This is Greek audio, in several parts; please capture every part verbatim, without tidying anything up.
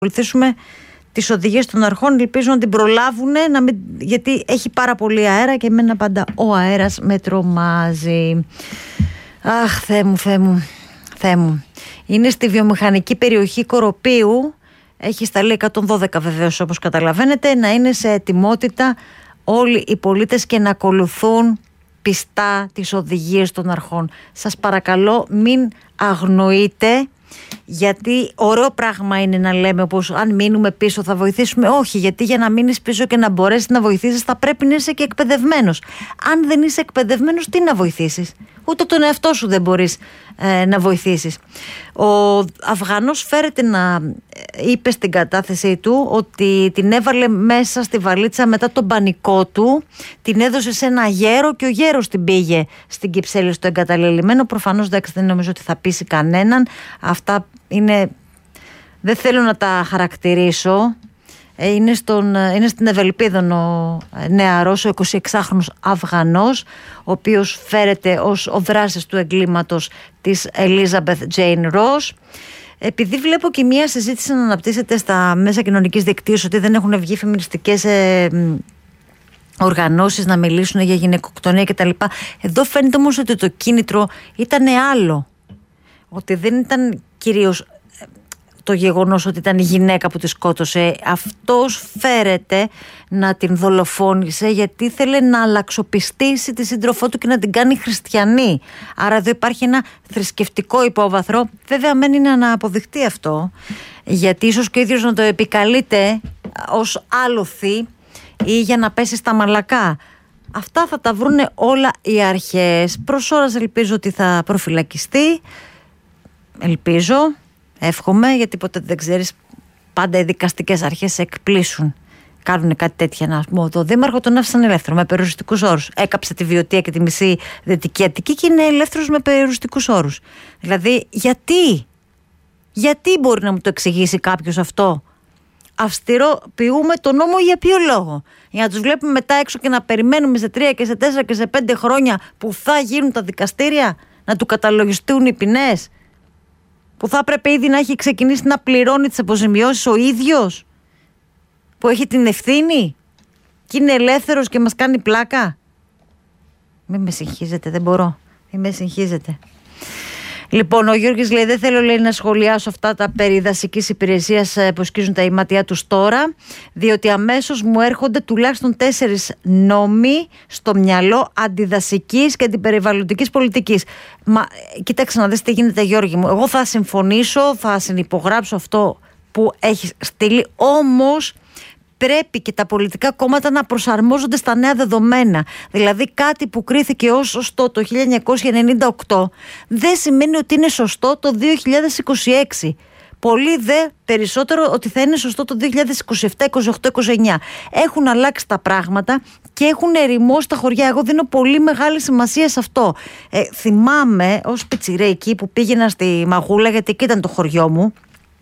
ακολουθήσουμε τις οδηγίες των αρχών. Ελπίζω να την προλάβουν, να μην, γιατί έχει πάρα πολύ αέρα και εμένα πάντα ο αέρας με τρομάζει. Αχ, Θεέ μου, Θεέ μου, Θεέ μου. Είναι στη βιομηχανική περιοχή Κοροπείου. Έχει σταλεί εκατόν δώδεκα βεβαίως, όπως καταλαβαίνετε, να είναι σε ετοιμότητα όλοι οι πολίτες και να ακολουθούν πιστά τις οδηγίες των αρχών. Σας παρακαλώ, μην αγνοείτε, γιατί ωραίο πράγμα είναι να λέμε όπως αν μείνουμε πίσω θα βοηθήσουμε. Όχι, γιατί για να μείνεις πίσω και να μπορέσεις να βοηθήσεις θα πρέπει να είσαι και εκπαιδευμένος. Αν δεν είσαι εκπαιδευμένος, τι να βοηθήσεις? Ούτε τον εαυτό σου δεν μπορείς ε, να βοηθήσεις. Ο Αφγανός φέρεται να είπε στην κατάθεσή του ότι την έβαλε μέσα στη βαλίτσα μετά τον πανικό του, την έδωσε σε ένα γέρο και ο γέρος την πήγε στην Κυψέλη στο εγκαταλελειμμένο. Προφανώς δεν νομίζω ότι θα πείσει κανέναν. Αυτά είναι, δεν θέλω να τα χαρακτηρίσω. Είναι, στον, είναι στην Ευελπίδων ο νεαρός, ο εικοσιεξάχρονος Αφγανός, ο οποίος φέρεται ως ο δράσης του εγκλήματος της Elizabeth Jane Ross. Επειδή βλέπω και μία συζήτηση να αναπτύσσεται στα μέσα κοινωνικής δικτύωσης ότι δεν έχουν βγει φεμινιστικές ε, οργανώσεις να μιλήσουν για γυναικοκτονία κτλ. Εδώ φαίνεται όμως ότι το κίνητρο ήταν άλλο. Ότι δεν ήταν κυρίως το γεγονός ότι ήταν η γυναίκα που τη σκότωσε. Αυτός φέρεται να την δολοφόνησε γιατί ήθελε να αλλαξοπιστήσει τη σύντροφό του και να την κάνει χριστιανή. Άρα εδώ υπάρχει ένα θρησκευτικό υπόβαθρο. Βέβαια μένει να αποδειχτεί αυτό, γιατί ίσως και ο ίδιος να το επικαλείται ως άλοθη ή για να πέσει στα μαλακά. Αυτά θα τα βρούνε όλα οι αρχές. Προς ώρας ελπίζω ότι θα προφυλακιστεί. Ελπίζω. Εύχομαι, γιατί ποτέ δεν ξέρεις, πάντα οι δικαστικές αρχές σε εκπλήσουν. Κάνουν κάτι τέτοια. Να πούμε, το δήμαρχο τον άφησαν ελεύθερο με περιοριστικούς όρους. Έκαψε τη Βιωτία και τη μισή Δυτική Αττική και είναι ελεύθερος με περιοριστικούς όρους. Δηλαδή, γιατί, γιατί μπορεί να μου το εξηγήσει κάποιος αυτό? Αυστηροποιούμε τον νόμο για ποιο λόγο? Για να τους βλέπουμε μετά έξω και να περιμένουμε σε τρία και σε τέσσερα και σε πέντε χρόνια που θα γίνουν τα δικαστήρια, να του καταλογιστούν οι ποινές? Που θα έπρεπε ήδη να έχει ξεκινήσει να πληρώνει τις αποζημιώσεις ο ίδιος, που έχει την ευθύνη και είναι ελεύθερος και μας κάνει πλάκα. Μην με συγχύζετε, δεν μπορώ. Μην με συγχύζετε. Λοιπόν, ο Γιώργης λέει: δεν θέλω, λέει, να σχολιάσω αυτά τα περί δασικής υπηρεσίας που σκίζουν τα ηματιά τους τώρα, διότι αμέσως μου έρχονται τουλάχιστον τέσσερις νόμοι στο μυαλό αντιδασικής και αντιπεριβαλλοντικής πολιτικής. Μα κοίταξε να δεις τι γίνεται, Γιώργη μου. Εγώ θα συμφωνήσω, θα συνυπογράψω αυτό που έχει στείλει, όμως πρέπει και τα πολιτικά κόμματα να προσαρμόζονται στα νέα δεδομένα. Δηλαδή κάτι που κρίθηκε ως σωστό το χίλια εννιακόσια ενενήντα οκτώ δεν σημαίνει ότι είναι σωστό το δύο χιλιάδες είκοσι έξι. Πολύ δε περισσότερο ότι θα είναι σωστό το δύο χιλιάδες είκοσι επτά, είκοσι οκτώ, είκοσι εννιά. Έχουν αλλάξει τα πράγματα και έχουν ερημώσει τα χωριά. Εγώ δίνω πολύ μεγάλη σημασία σε αυτό. Ε, θυμάμαι ως πιτσιρέκι που πήγαινα στη Μαγούλα, γιατί εκεί ήταν το χωριό μου,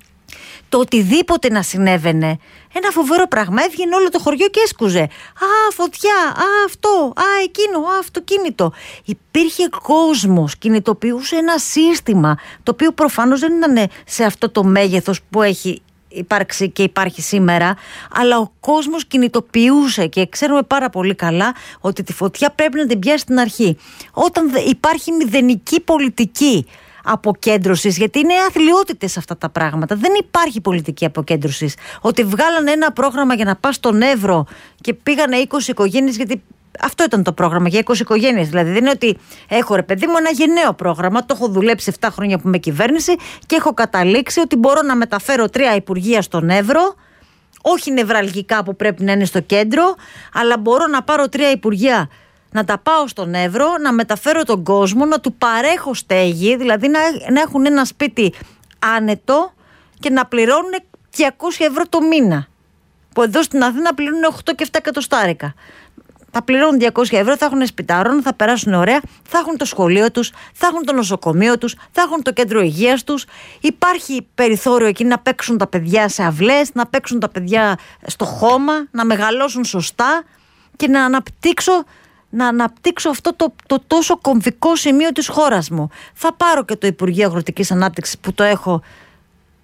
το οτιδήποτε να συνέβαινε, ένα φοβερό πράγμα, έβγαινε όλο το χωριό και έσκουζε. Α, φωτιά, α, αυτό, α, εκείνο, α, αυτοκίνητο. Υπήρχε κόσμος, κινητοποιούσε ένα σύστημα, το οποίο προφανώς δεν ήταν σε αυτό το μέγεθος που έχει υπάρξει και υπάρχει σήμερα, αλλά ο κόσμος κινητοποιούσε και ξέρουμε πάρα πολύ καλά ότι τη φωτιά πρέπει να την πιάσει στην αρχή. Όταν υπάρχει μηδενική πολιτική αποκέντρωσης, γιατί είναι αθλιότητες αυτά τα πράγματα. Δεν υπάρχει πολιτική αποκέντρωσης. Ότι βγάλανε ένα πρόγραμμα για να πας στον Εύρο και πήγανε είκοσι οικογένειες, γιατί αυτό ήταν το πρόγραμμα για είκοσι οικογένειες. Δηλαδή δεν είναι ότι έχω, ρε παιδί μου, ένα γενναίο πρόγραμμα. Το έχω δουλέψει επτά χρόνια που είμαι κυβέρνηση και έχω καταλήξει ότι μπορώ να μεταφέρω τρία υπουργεία στον Εύρο. Όχι νευραλγικά που πρέπει να είναι στο κέντρο, αλλά μπορώ να πάρω τρία υπουργεία, να τα πάω στον Εύρο, να μεταφέρω τον κόσμο, να του παρέχω στέγη, δηλαδή να, να έχουν ένα σπίτι άνετο και να πληρώνουν διακόσια ευρώ το μήνα. Που εδώ στην Αθήνα πληρώνουν οκτώ και επτά εκατοστάρικα. Θα πληρώνουν διακόσια ευρώ, θα έχουν σπιτάρων, θα περάσουν ωραία, θα έχουν το σχολείο τους, θα έχουν το νοσοκομείο τους, θα έχουν το κέντρο υγείας τους. Υπάρχει περιθώριο εκεί να παίξουν τα παιδιά σε αυλές, να παίξουν τα παιδιά στο χώμα, να μεγαλώσουν σωστά και να αναπτύξω να αναπτύξω αυτό το, το τόσο κομβικό σημείο της χώρας μου. Θα πάρω και το Υπουργείο Αγροτικής Ανάπτυξης που το έχω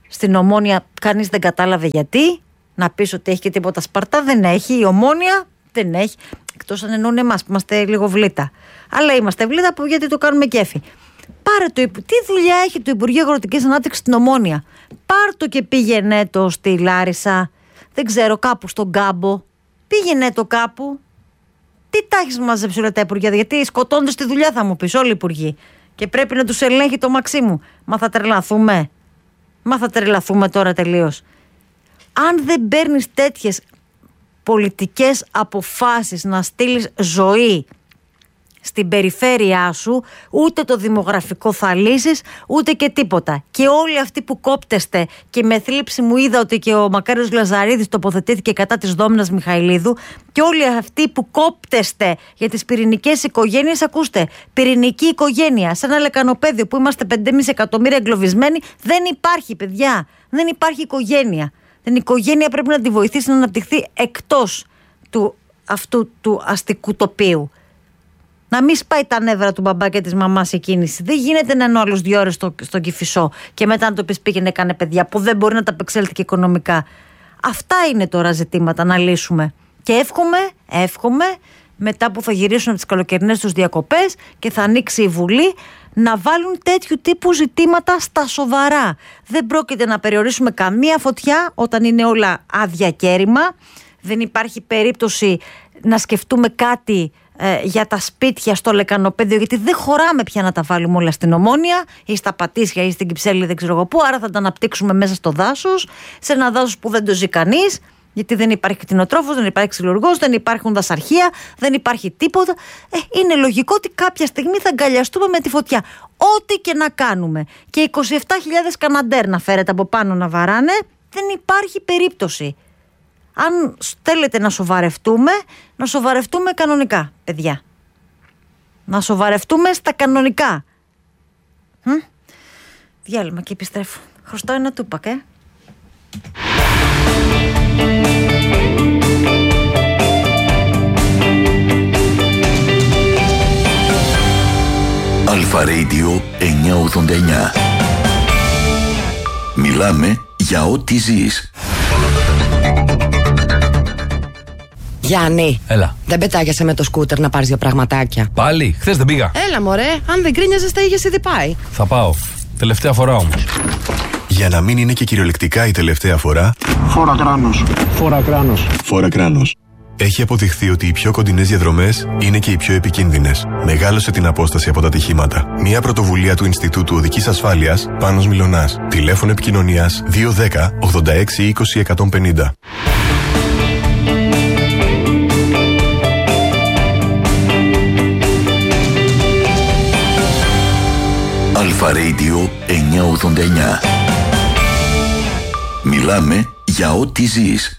Στην Ομόνια κανείς δεν κατάλαβε γιατί. Να πεις ότι έχει και τίποτα Σπαρτά, δεν έχει. Η Ομόνια δεν έχει. Εκτός αν εννοούν εμάς που είμαστε λίγο βλήτα. Αλλά είμαστε βλήτα γιατί το κάνουμε κέφι. Πάρε το, τι δουλειά έχει το Υπουργείο Αγροτικής Ανάπτυξης στην Ομόνια? Πάρ' το και πήγαινε το στη Λάρισα, δεν ξέρω, κάπου στον Κάμπο. Πήγαινε το κάπου. Τι τα έχεις μαζέψει όλα τα υπουργεία? Γιατί σκοτώνονται στη δουλειά, θα μου πεις, όλοι οι υπουργοί. Και πρέπει να τους ελέγχει το Μαξίμου. Μα θα τρελαθούμε. Μα θα τρελαθούμε τώρα τελείως. Αν δεν παίρνεις τέτοιες πολιτικές αποφάσεις να στείλεις ζωή στην περιφέρειά σου, ούτε το δημογραφικό θα λύσεις, ούτε και τίποτα. Και όλοι αυτοί που κόπτεστε, και με θλίψη μου είδα ότι και ο Μακάριος Λαζαρίδης τοποθετήθηκε κατά της Δόμνας Μιχαηλίδου, και όλοι αυτοί που κόπτεστε για τις πυρηνικές οικογένειες, ακούστε, πυρηνική οικογένεια σε ένα λεκανοπέδιο που είμαστε πέντε κόμμα πέντε εκατομμύρια εγκλωβισμένοι, δεν υπάρχει, παιδιά. Δεν υπάρχει οικογένεια. Την οικογένεια πρέπει να τη βοηθήσει να αναπτυχθεί εκτός του αυτού του αστικού τοπίου. Να μην σπάει τα νεύρα του μπαμπά και της μαμάς η κίνηση. Δεν γίνεται να είναι άλλους δύο ώρες στο, στον Κηφισό και μετά να το πεις πήγαινε κάνε παιδιά που δεν μπορεί να τα απεξέλθει και οικονομικά. Αυτά είναι τώρα ζητήματα να λύσουμε. Και εύχομαι, εύχομαι μετά που θα γυρίσουν από τις καλοκαιρινές τους διακοπές και θα ανοίξει η Βουλή, να βάλουν τέτοιου τύπου ζητήματα στα σοβαρά. Δεν πρόκειται να περιορίσουμε καμία φωτιά όταν είναι όλα άδεια κέρημα. Δεν υπάρχει περίπτωση να σκεφτούμε κάτι ε, για τα σπίτια στο λεκανοπέδιο, γιατί δεν χωράμε πια να τα βάλουμε όλα στην Ομόνια ή στα Πατήσια ή στην Κυψέλη, δεν ξέρω εγώ πού. Άρα θα τα αναπτύξουμε μέσα στο δάσος, σε ένα δάσος που δεν το ζει κανείς. Γιατί δεν υπάρχει κτηνοτρόφος, δεν υπάρχει ξυλουργός, δεν υπάρχουν δασαρχεία, δεν υπάρχει τίποτα. Ε, είναι λογικό ότι κάποια στιγμή θα αγκαλιαστούμε με τη φωτιά. Ό,τι και να κάνουμε. Και είκοσι επτά χιλιάδες καναντέρ να φέρετε από πάνω να βαράνε, δεν υπάρχει περίπτωση. Αν θέλετε να σοβαρευτούμε, να σοβαρευτούμε κανονικά, παιδιά. Να σοβαρευτούμε στα κανονικά. Μ? Διάλειμμα και επιστρέφω. Χρωστάω ένα τούπακ, ε. Αλφα Radio εννιακόσια ογδόντα εννιά. Μιλάμε για ό,τι ζεις. Γιάννη, έλα. Δεν πετάγεσαι με το σκούτερ να πάρεις δύο πραγματάκια? Πάλι, χθες δεν πήγα. Έλα μωρέ, αν δεν γκρίνιαζες θα είχες ήδη πάει. Θα πάω. Τελευταία φορά όμως. Για να μην είναι και κυριολεκτικά η τελευταία φορά. Φόρα κράνος. Φόρα κράνος. Φόρα κράνος. Έχει αποδειχθεί ότι οι πιο κοντινές διαδρομές είναι και οι πιο επικίνδυνες. Μεγάλωσε την απόσταση από τα ατυχήματα. Μια πρωτοβουλία του Ινστιτούτου Οδικής Ασφάλειας, Πάνος Μιλωνάς. Τηλέφωνο επικοινωνίας δύο ένα μηδέν ογδόντα έξι είκοσι εκατόν πενήντα. Αλφα Radio εννιακόσια ογδόντα εννιά. Μιλάμε για ό,τι ζεις.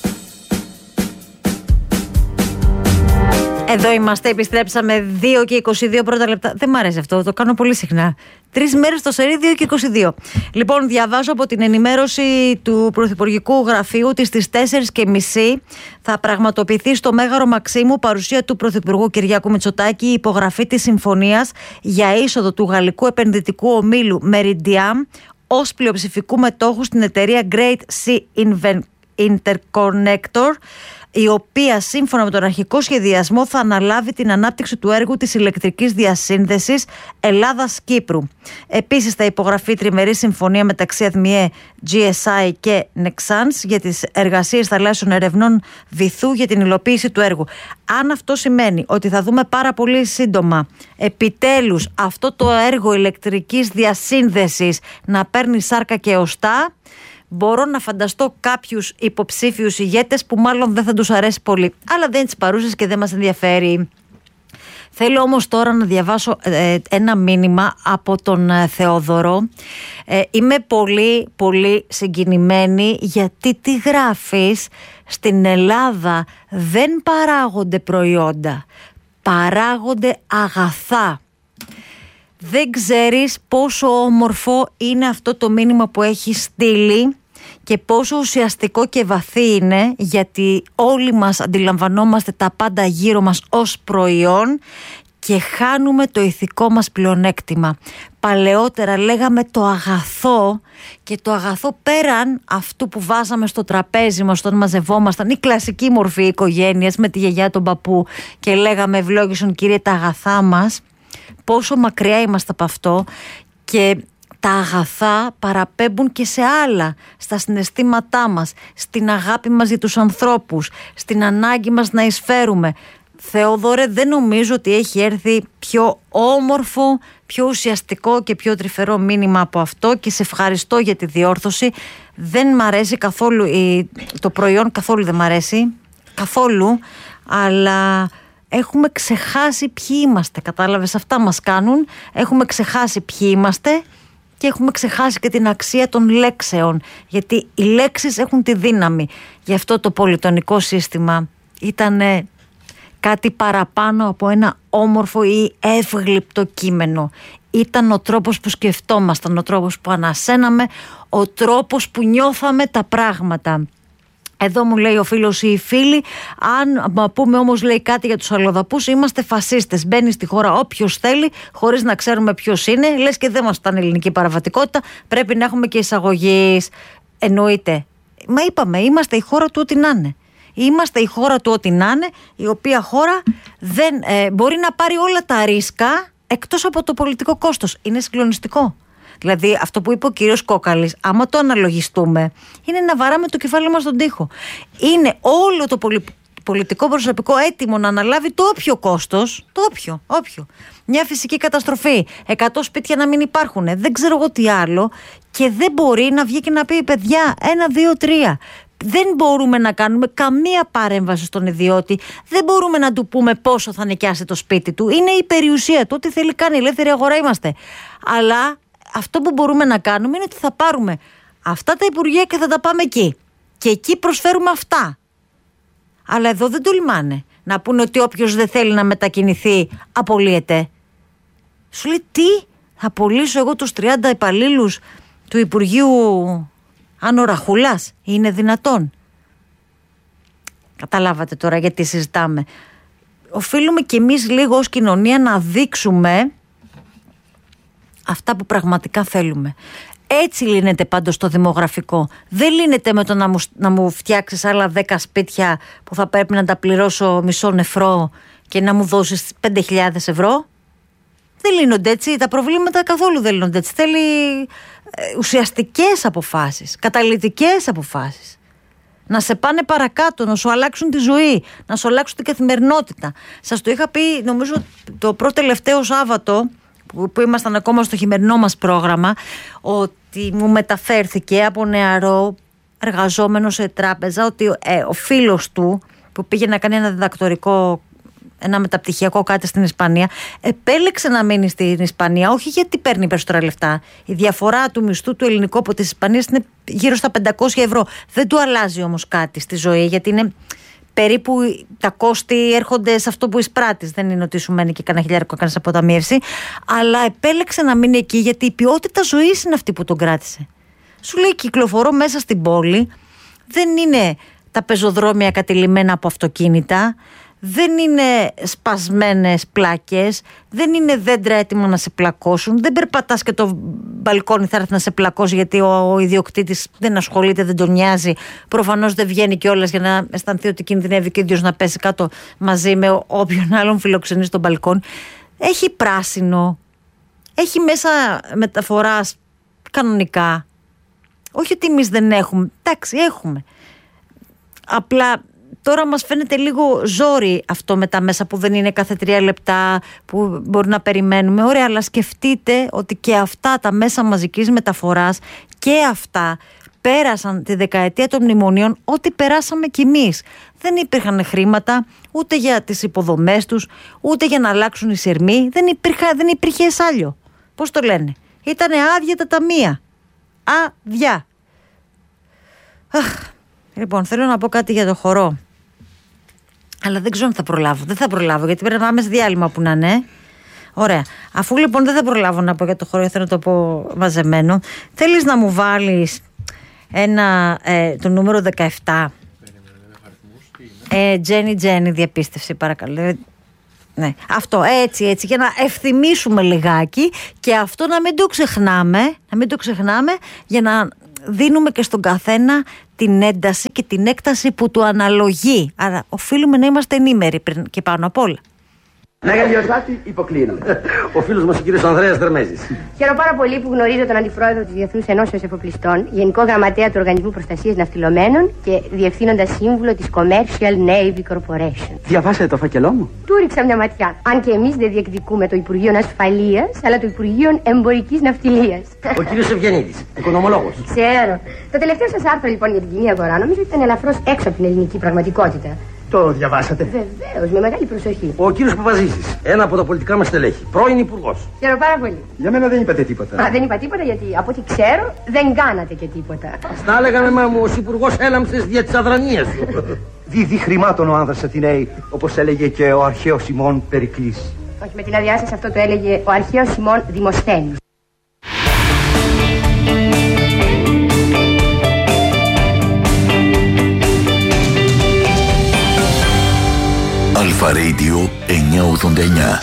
Εδώ είμαστε, επιστρέψαμε δύο και είκοσι δύο πρώτα λεπτά. Δεν μ' αρέσει αυτό, το κάνω πολύ συχνά. Τρεις μέρες στο σερί, δύο και είκοσι δύο. Λοιπόν, διαβάζω από την ενημέρωση του Πρωθυπουργικού Γραφείου ότι στις τέσσερις και μισή θα πραγματοποιηθεί στο Μέγαρο Μαξίμου παρουσία του Πρωθυπουργού Κυριάκου Μητσοτάκη η υπογραφή της συμφωνίας για είσοδο του γαλλικού επενδυτικού ομίλου Meridiam ως πλειοψηφικού μετόχου στην εταιρεία Great Sea Interconnector, η οποία σύμφωνα με τον αρχικό σχεδιασμό θα αναλάβει την ανάπτυξη του έργου της ηλεκτρικής διασύνδεσης Ελλάδας-Κύπρου. Επίσης θα υπογραφεί τριμερή συμφωνία μεταξύ ΑΔΜΙΕ, τζι ες άι και Nexans για τις εργασίες θαλάσσιων ερευνών βυθού για την υλοποίηση του έργου. Αν αυτό σημαίνει ότι θα δούμε πάρα πολύ σύντομα επιτέλους αυτό το έργο ηλεκτρικής διασύνδεσης να παίρνει σάρκα και οστά, μπορώ να φανταστώ κάποιους υποψήφιους ηγέτες που μάλλον δεν θα τους αρέσει πολύ. Αλλά δεν τις παρούσες και δεν μας ενδιαφέρει. Θέλω όμως τώρα να διαβάσω ε, ένα μήνυμα από τον ε, Θεόδωρο. Ε, είμαι πολύ πολύ συγκινημένη γιατί τι γράφεις? Στην Ελλάδα δεν παράγονται προϊόντα, παράγονται αγαθά. Δεν ξέρεις πόσο όμορφο είναι αυτό το μήνυμα που έχει στείλει και πόσο ουσιαστικό και βαθύ είναι, γιατί όλοι μας αντιλαμβανόμαστε τα πάντα γύρω μας ως προϊόν και χάνουμε το ηθικό μας πλεονέκτημα. Παλαιότερα λέγαμε το αγαθό, και το αγαθό πέραν αυτού που βάζαμε στο τραπέζι μας όταν μαζευόμασταν, η κλασική μορφή οικογένειας με τη γιαγιά, τον παππού, και λέγαμε ευλόγησον Κύριε τα αγαθά μας. Πόσο μακριά είμαστε από αυτό, και τα αγαθά παραπέμπουν και σε άλλα, στα συναισθήματά μας, στην αγάπη μας για τους ανθρώπους, στην ανάγκη μας να εισφέρουμε. Θεόδωρε, δεν νομίζω ότι έχει έρθει πιο όμορφο, πιο ουσιαστικό και πιο τρυφερό μήνυμα από αυτό, και σε ευχαριστώ για τη διόρθωση. Δεν μ' αρέσει καθόλου το προϊόν, καθόλου δεν μ' αρέσει, καθόλου, αλλά έχουμε ξεχάσει ποιοι είμαστε, κατάλαβες, αυτά μας κάνουν. Έχουμε ξεχάσει ποιοι είμαστε και έχουμε ξεχάσει και την αξία των λέξεων, γιατί οι λέξεις έχουν τη δύναμη. Γι' αυτό το πολυτονικό σύστημα ήταν κάτι παραπάνω από ένα όμορφο ή εύγλυπτο κείμενο. Ήταν ο τρόπος που σκεφτόμασταν, ο τρόπος που ανασέναμε, ο τρόπος που νιώθαμε τα πράγματα. Εδώ μου λέει ο φίλος ή η φίλη, αν πούμε όμως, λέει, κάτι για τους αλλοδαπούς, είμαστε φασίστες. Μπαίνει στη χώρα όποιος θέλει, χωρίς να ξέρουμε ποιος είναι. Λες και δεν μας ήταν ελληνική παραβατικότητα, πρέπει να έχουμε και εισαγωγής. Εννοείται. Μα είπαμε, είμαστε η χώρα του ό,τι να είναι. Είμαστε η χώρα του ό,τι να είναι, η οποία χώρα δεν ε, μπορεί να πάρει όλα τα ρίσκα εκτός από το πολιτικό κόστος. Είναι συγκλονιστικό. Δηλαδή αυτό που είπε ο κύριος Κόκαλης, άμα το αναλογιστούμε, είναι να βαράμε το κεφάλι μας στον τοίχο. Είναι όλο το πολι... πολιτικό προσωπικό έτοιμο να αναλάβει το όποιο κόστος, το όποιο, όποιο. Μια φυσική καταστροφή, εκατό σπίτια να μην υπάρχουν, δεν ξέρω εγώ τι άλλο, και δεν μπορεί να βγει και να πει, παιδιά, ένα, δύο, τρία. Δεν μπορούμε να κάνουμε καμία παρέμβαση στον ιδιώτη. Δεν μπορούμε να του πούμε πόσο θα νοικιάσει το σπίτι του. Είναι η περιουσία του. Ό,τι θέλει κάνει. Ελεύθερη αγορά είμαστε. Αλλά αυτό που μπορούμε να κάνουμε είναι ότι θα πάρουμε αυτά τα υπουργεία και θα τα πάμε εκεί. Και εκεί προσφέρουμε αυτά. Αλλά εδώ δεν τολμάνε να πούνε ότι όποιος δεν θέλει να μετακινηθεί απολύεται. Σου λέει, τι, θα απολύσω εγώ τους τριάντα υπαλλήλους του Υπουργείου Άνω Ραχούλας? Είναι δυνατόν? Καταλάβατε τώρα γιατί συζητάμε. Οφείλουμε κι εμείς λίγο ως κοινωνία να δείξουμε αυτά που πραγματικά θέλουμε. Έτσι λύνεται πάντως το δημογραφικό. Δεν λύνεται με το να μου, να μου φτιάξεις άλλα δέκα σπίτια που θα πρέπει να τα πληρώσω μισό νεφρό και να μου δώσεις πέντε χιλιάδες ευρώ. Δεν λύνονται έτσι. Τα προβλήματα καθόλου δεν λύνονται έτσι. Θέλει ε, ουσιαστικές αποφάσεις, καταλυτικές αποφάσεις. Να σε πάνε παρακάτω, να σου αλλάξουν τη ζωή, να σου αλλάξουν την καθημερινότητα. Σας το είχα πει, νομίζω, το πρώτο τελευταίο Σάββατο που, που ήμασταν ακόμα στο χειμερινό μας πρόγραμμα, ότι μου μεταφέρθηκε από νεαρό εργαζόμενο σε τράπεζα ότι ε, ο φίλος του που πήγε να κάνει ένα διδακτορικό, ένα μεταπτυχιακό κάτι στην Ισπανία, επέλεξε να μείνει στην Ισπανία, όχι γιατί παίρνει περισσότερα λεφτά. Η διαφορά του μισθού του ελληνικού από τη Ισπανία είναι γύρω στα πεντακόσια ευρώ. Δεν του αλλάζει όμως κάτι στη ζωή, γιατί είναι περίπου τα κόστη έρχονται σε αυτό που εισπράττεις. Δεν είναι ότι σου μένει και κανένα χιλιάρικο κάνεις αποταμίευση. Αλλά επέλεξε να μείνει εκεί γιατί η ποιότητα ζωής είναι αυτή που τον κράτησε. Σου λέει, κυκλοφορώ μέσα στην πόλη, δεν είναι τα πεζοδρόμια κατηλημένα από αυτοκίνητα, δεν είναι σπασμένες πλάκες, δεν είναι δέντρα έτοιμα να σε πλακώσουν, δεν περπατάς και το μπαλκόνι θα έρθει να σε πλακώσει γιατί ο, ο ιδιοκτήτης δεν ασχολείται, δεν τον νοιάζει. Προφανώς δεν βγαίνει κιόλας για να αισθανθεί ότι κινδυνεύει και ο ίδιος να πέσει κάτω μαζί με όποιον άλλον φιλοξενεί στο μπαλκόνι. Έχει πράσινο, έχει μέσα μεταφοράς κανονικά. Όχι ότι εμείς δεν έχουμε, εντάξει, έχουμε. Απλά τώρα μας φαίνεται λίγο ζόρι αυτό με τα μέσα που δεν είναι κάθε τρία λεπτά, που μπορεί να περιμένουμε. Ωραία, αλλά σκεφτείτε ότι και αυτά τα μέσα μαζικής μεταφοράς και αυτά πέρασαν τη δεκαετία των μνημονίων ό,τι περάσαμε κι εμείς. Δεν υπήρχαν χρήματα ούτε για τις υποδομές τους, ούτε για να αλλάξουν οι σειρμοί. Δεν υπήρχε, δεν υπήρχε εσάλιο. Πώς το λένε? Ήτανε άδεια τα ταμεία. Άδεια. Αχ. Λοιπόν, θέλω να πω κάτι για το χορό. Αλλά δεν ξέρω αν θα προλάβω. Δεν θα προλάβω, γιατί πρέπει να πάμε σε διάλειμμα που να είναι. Ωραία. Αφού λοιπόν δεν θα προλάβω να πω για το χορό, θέλω να το πω μαζεμένο. Θέλεις να μου βάλεις ένα, ε, το νούμερο δεκαεπτά. Ε, Τζένι Τζένι, διαπίστευση, παρακαλώ. Ναι, αυτό έτσι έτσι για να ευθυμίσουμε λιγάκι και αυτό να μην το ξεχνάμε, να μην το ξεχνάμε για να δίνουμε και στον καθένα την ένταση και την έκταση που του αναλογεί. Άρα οφείλουμε να είμαστε ενήμεροι πριν και πάνω απ' όλα. Μεγαλειοσάτη, υποκλίνω. Ο φίλος μας ο κύριος Ανδρέας Δερμέζης. Χαίρομαι πάρα πολύ που γνωρίζω τον Αντιπρόεδρο της Διεθνούς Ενώσεως Εφοπλιστών, Γενικό Γραμματέα του Οργανισμού Προστασίας Ναυτιλωμένων και Διευθύνοντα Σύμβουλο της Commercial Navy Corporation. Διαβάσατε το φάκελό μου? Του ρίξα μια ματιά. Αν και εμείς δεν διεκδικούμε το Υπουργείο Ασφαλείας, αλλά το Υπουργείο Εμπορικής Ναυτιλίας. Ο κύριος Ευγενίδης, οικονομολόγος. Ξέρω. Το τελευταίο σας άρθρο λοιπόν για την κοινή αγορά νομίζω ότι ήταν ελαφρώς έξω από την ελληνική πραγματικότητα. Το διαβάσατε? Βεβαίως, με μεγάλη προσοχή. Ο κύριος Παπαζήσης, ένα από τα πολιτικά μας στελέχη, πρώην υπουργός. Χαίρομαι πάρα πολύ. Για μένα δεν είπατε τίποτα. Α, δεν είπα τίποτα γιατί από ό,τι ξέρω δεν κάνατε και τίποτα. Στα έλεγαμε μα μου ως υπουργός έλαμψες δια της αδρανίας σου. Δίδει χρημάτων ο άνδρας Αθηναίη, όπως έλεγε και ο αρχαίος Σιμών Περικλής. Όχι, με την αδειά σας αυτό το έλεγε ο αρχαίος Σιμών Δημοσθένης. Αλφα Radio εννιακόσια ογδόντα εννιά.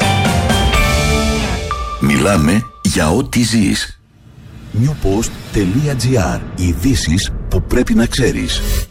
Μιλάμε για ό,τι ζεις. newpost.gr. Ειδήσεις που πρέπει να ξέρεις.